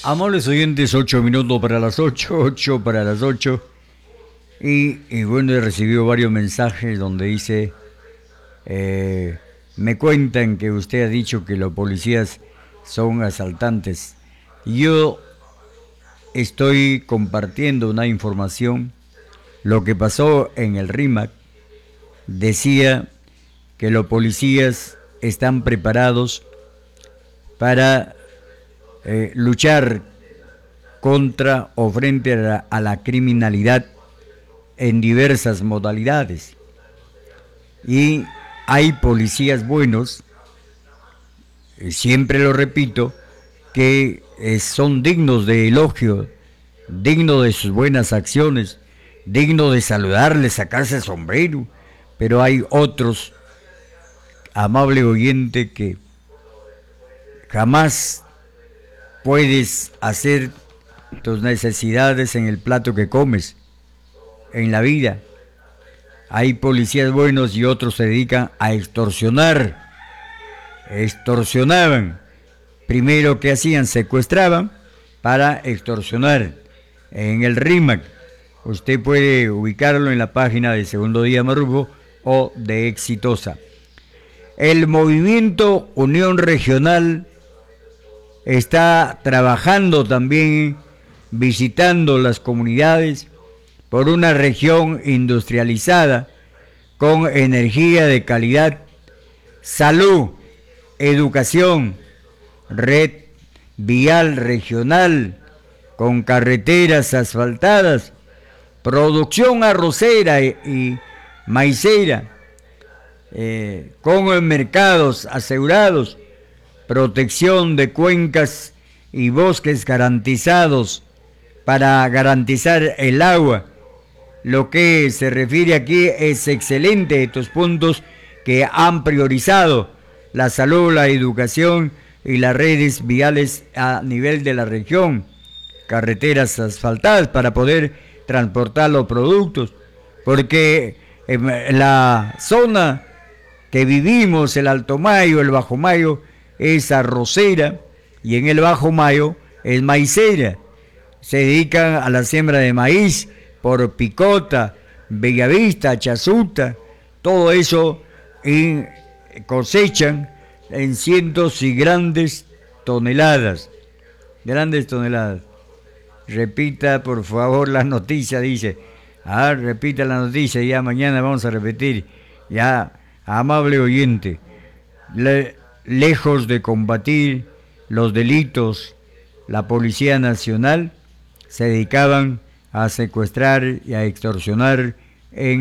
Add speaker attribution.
Speaker 1: Amables oyentes, 8 minutos para las 8, 8 para las 8. Y bueno, he recibido varios mensajes donde dice, me cuentan que usted ha dicho que los policías son asaltantes. Yo estoy compartiendo una información. Lo que pasó en el RIMAC decía que los policías están preparados para luchar contra o frente a la criminalidad en diversas modalidades. Y hay policías buenos, siempre lo repito, que son dignos de elogio, dignos de sus buenas acciones, dignos de saludarles, sacarse el sombrero, pero hay otros, amable oyente, que jamás puedes hacer tus necesidades en el plato que comes. En la vida hay policías buenos y otros se dedican a extorsionar. Extorsionaban. Primero, ¿qué hacían? Secuestraban para extorsionar. En el RIMAC, usted puede ubicarlo en la página de Segundo Día Marrufo o de Exitosa. El movimiento Unión Regional está trabajando también, visitando las comunidades por una región industrializada con energía de calidad, salud, educación, red vial regional con carreteras asfaltadas, producción arrocera y maicera, con mercados asegurados, protección de cuencas y bosques garantizados para garantizar el agua. Lo que se refiere aquí es excelente, estos puntos que han priorizado la salud, la educación y las redes viales a nivel de la región, carreteras asfaltadas para poder transportar los productos, porque en la zona que vivimos, el Alto Mayo, el Bajo Mayo, es arrocera y en el Bajo Mayo es maicera. Se dedican a la siembra de maíz por Picota, Bellavista, Chasuta, todo eso, y cosechan en cientos y grandes toneladas. Grandes toneladas. Repita por favor la noticia, dice. Repita la noticia, ya mañana vamos a repetir. Ya, amable oyente, lejos de combatir los delitos, la Policía Nacional se dedicaban a secuestrar y a extorsionar en